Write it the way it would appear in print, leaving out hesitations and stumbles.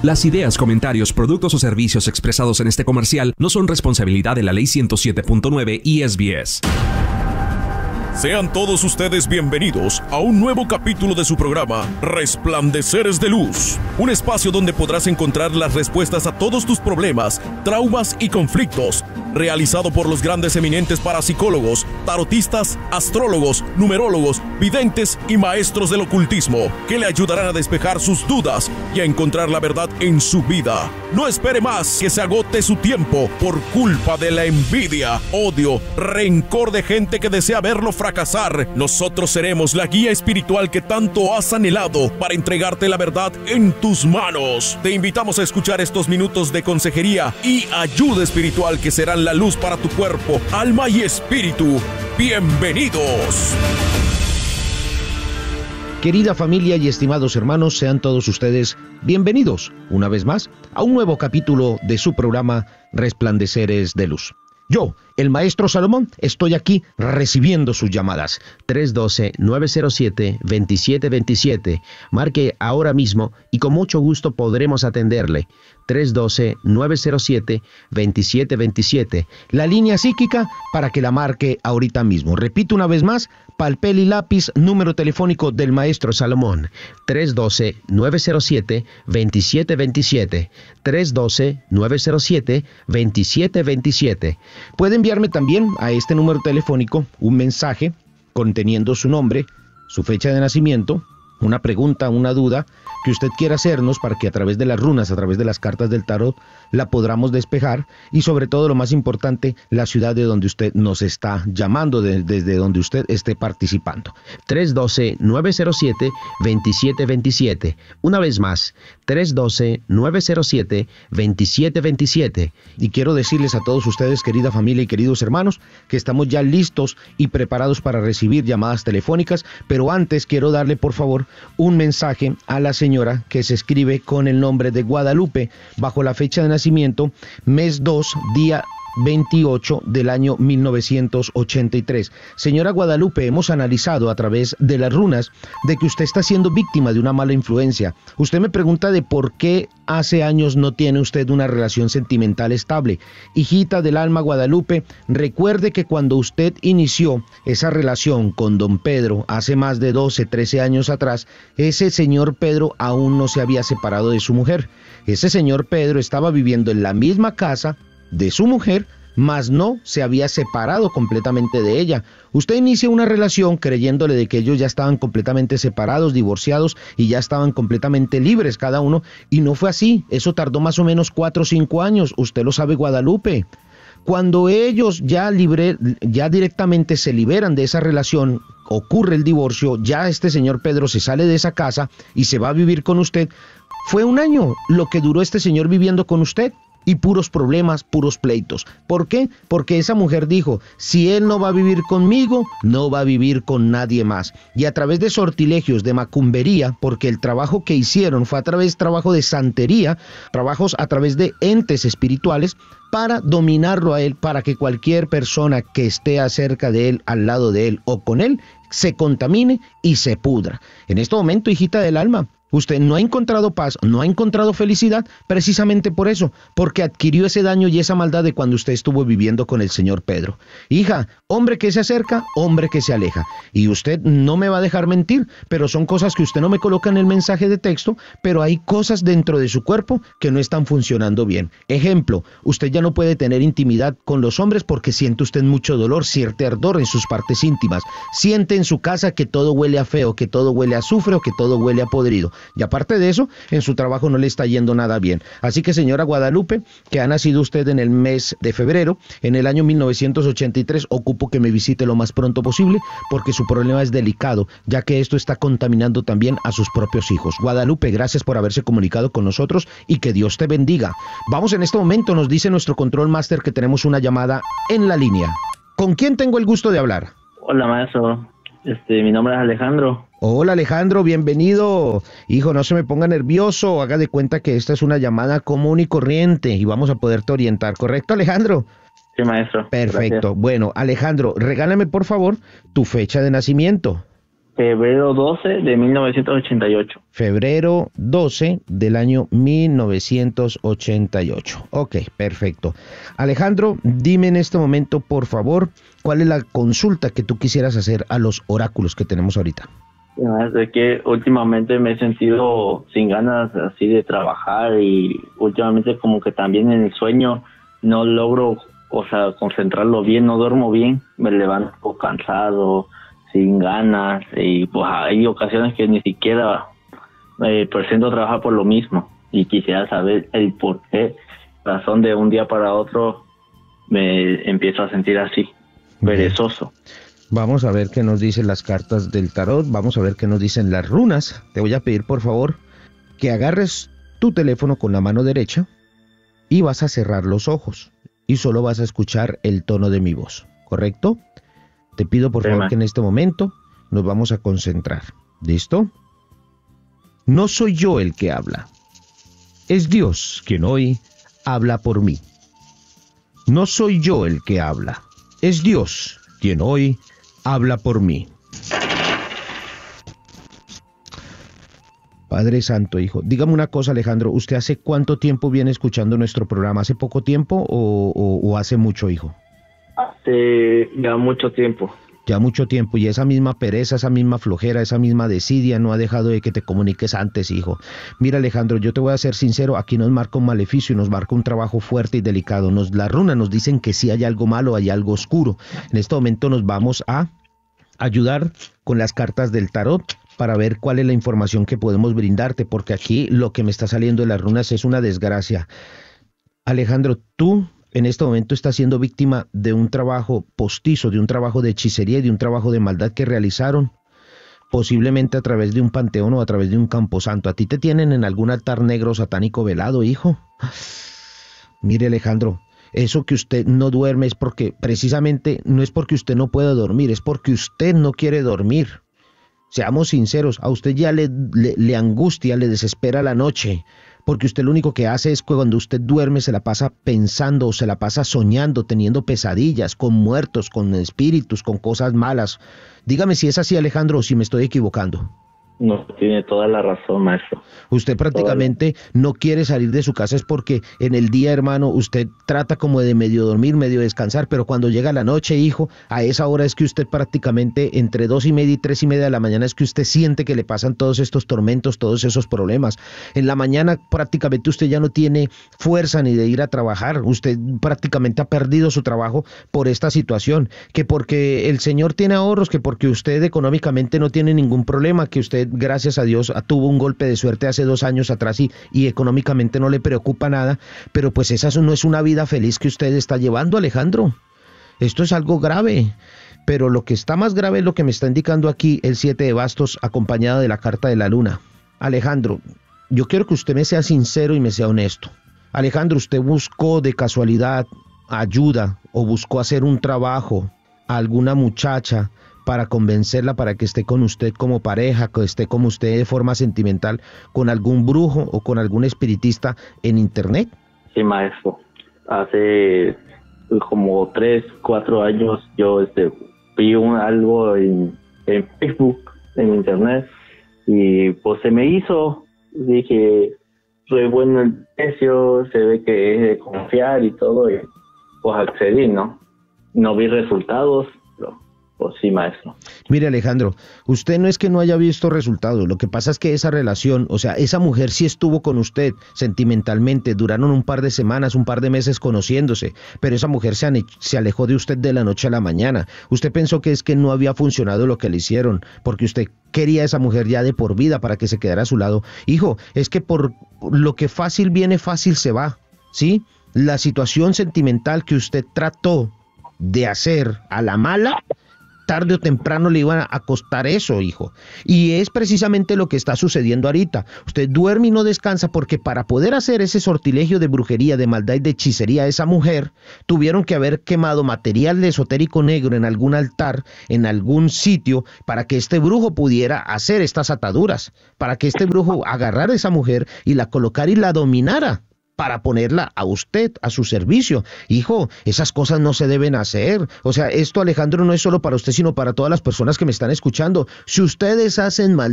Las ideas, comentarios, productos o servicios expresados en este comercial no son responsabilidad de la Ley 107.9 y SBS. Sean todos ustedes bienvenidos a un nuevo capítulo de su programa Resplandeceres de Luz, un espacio donde podrás encontrar las respuestas a todos tus problemas, traumas y conflictos, realizado por los grandes eminentes parapsicólogos, tarotistas, astrólogos, numerólogos, videntes y maestros del ocultismo, que le ayudarán a despejar sus dudas y a encontrar la verdad en su vida. No espere más que se agote su tiempo por culpa de la envidia, odio, rencor de gente que desea verlo fracasar. Nosotros seremos la guía espiritual que tanto has anhelado para entregarte la verdad en tus manos. Te invitamos a escuchar estos minutos de consejería y ayuda espiritual que serán la luz para tu cuerpo, alma y espíritu. ¡Bienvenidos! Querida familia y estimados hermanos, sean todos ustedes bienvenidos una vez más a un nuevo capítulo de su programa Resplandeceres de Luz. Yo, el Maestro Salomón, estoy aquí recibiendo sus llamadas. 312-907-2727. Marque ahora mismo y con mucho gusto podremos atenderle. 312-907-2727. La línea psíquica para que la marque ahorita mismo. Repito una vez más, papel y lápiz, número telefónico del Maestro Salomón. 312-907-2727. 312-907-2727. Puede enviarme también a este número telefónico un mensaje conteniendo su nombre, su fecha de nacimiento, una pregunta, una duda que usted quiera hacernos para que a través de las runas, a través de las cartas del tarot, la podamos despejar y sobre todo lo más importante, la ciudad de donde usted nos está llamando, desde donde usted esté participando. 312-907-2727. Una vez más, 312-907-2727. Y quiero decirles a todos ustedes, querida familia y queridos hermanos, que estamos ya listos y preparados para recibir llamadas telefónicas, pero antes quiero darle por favor un mensaje a la señora que se escribe con el nombre de Guadalupe, bajo la fecha de nacimiento, mes 2, día 28 del año 1983. Señora Guadalupe, hemos analizado a través de las runas de que usted está siendo víctima de una mala influencia. Usted me pregunta de por qué hace años no tiene usted una relación sentimental estable. Hijita del alma Guadalupe, recuerde que cuando usted inició esa relación con don Pedro hace más de 12, 13 años atrás, ese señor Pedro aún no se había separado de su mujer. Ese señor Pedro estaba viviendo en la misma casa de su mujer, mas no se había separado completamente de ella. Usted inicia una relación creyéndole de que ellos ya estaban completamente separados, divorciados y ya estaban completamente libres cada uno, y no fue así. Eso tardó más o menos 4 o 5 años, usted lo sabe, Guadalupe. Cuando ellos ya directamente se liberan de esa relación, ocurre el divorcio, ya este señor Pedro se sale de esa casa y se va a vivir con usted. Fue 1 año lo que duró este señor viviendo con usted. Y puros problemas, puros pleitos. ¿Por qué? Porque esa mujer dijo, si él no va a vivir conmigo, no va a vivir con nadie más. Y a través de sortilegios, de macumbería, porque el trabajo que hicieron fue a través de trabajo de santería, trabajos a través de entes espirituales, para dominarlo a él, para que cualquier persona que esté acerca de él, al lado de él o con él, se contamine y se pudra. En este momento, hijita del alma, usted no ha encontrado paz, no ha encontrado felicidad, precisamente por eso, porque adquirió ese daño y esa maldad de cuando usted estuvo viviendo con el señor Pedro. Hija, hombre que se acerca, hombre que se aleja. Y usted no me va a dejar mentir, pero son cosas que usted no me coloca en el mensaje de texto, pero hay cosas dentro de su cuerpo que no están funcionando bien. Ejemplo, usted ya no puede tener intimidad con los hombres porque siente usted mucho dolor, siente ardor en sus partes íntimas. Siente en su casa que todo huele a feo, que todo huele a azufre o que todo huele a podrido. Y aparte de eso, en su trabajo no le está yendo nada bien. Así que, señora Guadalupe, que ha nacido usted en el mes de febrero, en el año 1983, ocupo que me visite lo más pronto posible, porque su problema es delicado, ya que esto está contaminando también a sus propios hijos. Guadalupe, gracias por haberse comunicado con nosotros y que Dios te bendiga. Vamos en este momento, nos dice nuestro control master que tenemos una llamada en la línea. ¿Con quién tengo el gusto de hablar? Hola, maestro. Mi nombre es Alejandro. Hola Alejandro, bienvenido. Hijo, no se me ponga nervioso, haga de cuenta que esta es una llamada común y corriente y vamos a poderte orientar, ¿correcto, Alejandro? Sí, maestro. Perfecto. Gracias. Bueno, Alejandro, regálame por favor tu fecha de nacimiento. Febrero 12 de 1988. Febrero 12 del año 1988. Ok, perfecto. Alejandro, dime en este momento, por favor, ¿cuál es la consulta que tú quisieras hacer a los oráculos que tenemos ahorita? Es que últimamente me he sentido sin ganas así de trabajar y últimamente como que también en el sueño no logro, concentrarlo bien, no duermo bien, me levanto cansado, sin ganas, y pues hay ocasiones que ni siquiera presento a trabajar por lo mismo, y quisiera saber el por qué razón de un día para otro me empiezo a sentir así, perezoso. Vamos a ver qué nos dicen las cartas del tarot, vamos a ver qué nos dicen las runas. Te voy a pedir por favor que agarres tu teléfono con la mano derecha y vas a cerrar los ojos y solo vas a escuchar el tono de mi voz, ¿correcto? Te pido por favor que en este momento nos vamos a concentrar. ¿Listo? No soy yo el que habla. Es Dios quien hoy habla por mí. No soy yo el que habla. Es Dios quien hoy habla por mí. Padre Santo, Hijo. Dígame una cosa, Alejandro. ¿Usted hace cuánto tiempo viene escuchando nuestro programa? ¿Hace poco tiempo o hace mucho, hijo? Hace ya mucho tiempo. Ya mucho tiempo, y esa misma pereza, esa misma flojera, esa misma desidia no ha dejado de que te comuniques antes, hijo. Mira, Alejandro, yo te voy a ser sincero, aquí nos marca un maleficio y nos marca un trabajo fuerte y delicado. Las runas nos dicen que sí hay algo malo, hay algo oscuro. En este momento nos vamos a ayudar con las cartas del tarot para ver cuál es la información que podemos brindarte, porque aquí lo que me está saliendo de las runas es una desgracia. Alejandro, tú en este momento está siendo víctima de un trabajo postizo, de un trabajo de hechicería y de un trabajo de maldad que realizaron, posiblemente a través de un panteón o a través de un camposanto. ¿A ti te tienen en algún altar negro satánico velado, hijo? Mire, Alejandro, eso que usted no duerme es porque, precisamente, no es porque usted no pueda dormir, es porque usted no quiere dormir. Seamos sinceros, a usted ya le angustia, le desespera la noche, porque usted lo único que hace es que cuando usted duerme se la pasa pensando o se la pasa soñando, teniendo pesadillas, con muertos, con espíritus, con cosas malas. Dígame si es así, Alejandro, o si me estoy equivocando. No, tiene toda la razón, maestro. Usted prácticamente no quiere salir de su casa es porque en el día, hermano, usted trata como de medio dormir, medio descansar, pero cuando llega la noche, hijo, a esa hora es que usted prácticamente entre 2:30 y 3:30 de la mañana es que usted siente que le pasan todos estos tormentos, todos esos problemas. En la mañana prácticamente usted ya no tiene fuerza ni de ir a trabajar, usted prácticamente ha perdido su trabajo por esta situación, que porque el Señor tiene ahorros, que porque usted económicamente no tiene ningún problema, que usted gracias a Dios tuvo un golpe de suerte hace 2 años atrás y económicamente no le preocupa nada, pero pues esa no es una vida feliz que usted está llevando, Alejandro. Esto es algo grave, pero lo que está más grave es lo que me está indicando aquí el 7 de bastos acompañado de la carta de la luna. Alejandro, yo quiero que usted me sea sincero y me sea honesto. Alejandro, ¿usted buscó de casualidad ayuda o buscó hacer un trabajo a alguna muchacha para convencerla para que esté con usted como pareja, que esté con usted de forma sentimental, con algún brujo o con algún espiritista en internet? Sí, maestro. Hace como 3-4 años yo vi algo en Facebook, en internet, y pues se me hizo, dije, soy bueno el precio, se ve que es de confiar y todo, y pues accedí, ¿no? No vi resultados, pero pues sí, maestro. Mire, Alejandro, usted no es que no haya visto resultados, lo que pasa es que esa relación, o sea, esa mujer sí estuvo con usted sentimentalmente, duraron un par de semanas, un par de meses conociéndose, pero esa mujer se alejó de usted de la noche a la mañana. Usted pensó que es que no había funcionado lo que le hicieron, porque usted quería a esa mujer ya de por vida para que se quedara a su lado. Hijo, es que por lo que fácil viene, fácil se va, ¿sí? La situación sentimental que usted trató de hacer a la mala, tarde o temprano le iban a costar eso, hijo. Y es precisamente lo que está sucediendo ahorita. Usted duerme y no descansa porque para poder hacer ese sortilegio de brujería, de maldad y de hechicería a esa mujer, tuvieron que haber quemado material de esotérico negro en algún altar, en algún sitio, para que este brujo pudiera hacer estas ataduras, para que este brujo agarrara a esa mujer y la colocara y la dominara. para ponerla a usted, a su servicio. Hijo, esas cosas no se deben hacer. O sea, esto, Alejandro, no es solo para usted, sino para todas las personas que me están escuchando. Si ustedes hacen mal